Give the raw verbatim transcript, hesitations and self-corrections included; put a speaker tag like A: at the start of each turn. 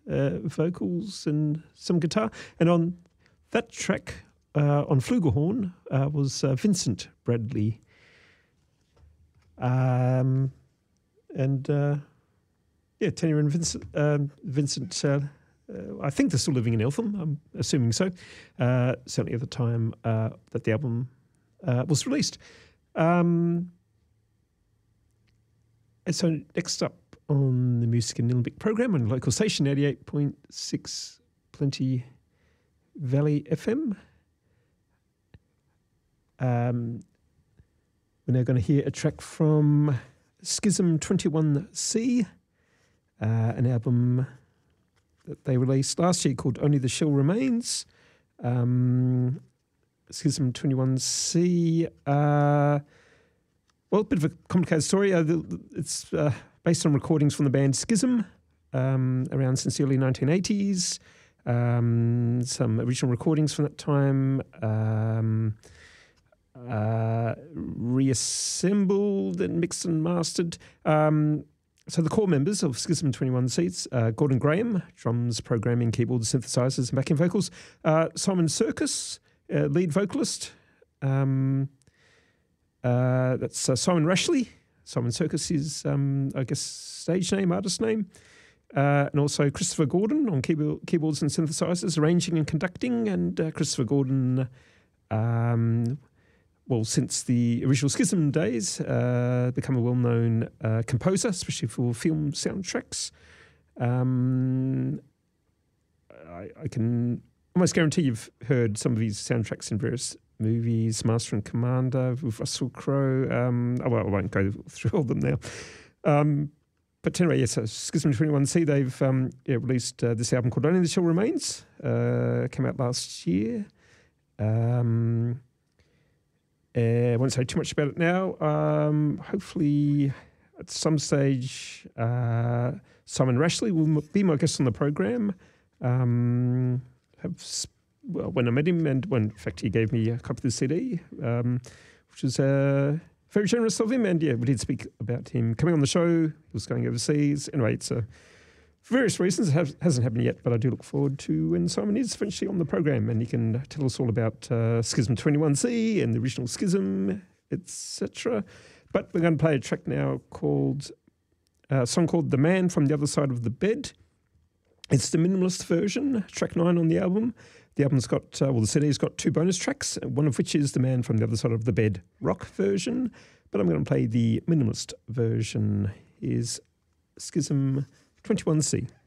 A: uh, vocals and some guitar. And on that track, uh, on flugelhorn, uh, was uh, Vincent Bradley. Um, and uh, yeah, Tanya and Vincent, um, Vincent uh, uh, I think they're still living in Eltham, I'm assuming so, uh, certainly at the time uh, that the album uh, was released. Um, and so next up on the Music in Nillumbik program on local station eighty-eight point six Plenty Valley F M. Um, we're now going to hear a track from Schism twenty-one C, uh, an album that they released last year called Only the Shell Remains. Um, Schism twenty-one C, uh, well, a bit of a complicated story. Uh, it's uh, based on recordings from the band Schism um, around since the early nineteen eighties. Um, some original recordings from that time, um, uh, reassembled and mixed and mastered. Um, so the core members of Schism twenty-one Seats, uh, Gordon Graham, drums, programming, keyboards, synthesizers, and backing vocals. Uh, Simon Circus, uh, lead vocalist. Um, uh, that's uh, Simon Rashley. Simon Circus is, um, I guess, stage name, artist name. Uh, and also Christopher Gordon on keyboard, keyboards and synthesizers, arranging and conducting. And uh, Christopher Gordon, um, well, since the original Schism days, uh, become a well-known uh, composer, especially for film soundtracks. Um, I, I can almost guarantee you've heard some of these soundtracks in various movies, Master and Commander with Russell Crowe. Um, oh, well, I won't go through all of them now. Um, But anyway, yes, so Schism twenty-one C, they've um, yeah, released uh, this album called Only the Shell Remains. Uh, came out last year. Um, uh, I won't say too much about it now. Um, hopefully, at some stage, uh, Simon Rashley will be my guest on the program. Um, have, well, when I met him, and when, in fact, he gave me a copy of the C D, um, which is... Uh, very generous of him, and yeah, we did speak about him coming on the show. He was going overseas. Anyway, it's uh, for various reasons. It have, hasn't happened yet, but I do look forward to when Simon is eventually on the program and he can tell us all about uh, Schism twenty-one C and the original Schism, et cetera. But we're going to play a track now called, uh, a song called The Man from the Other Side of the Bed. It's the minimalist version, track nine on the album. The album's got, uh, well, the C D's got two bonus tracks, one of which is The Man from the Other Side of the Bed rock version, but I'm going to play the minimalist version. Here's Schism twenty-one C.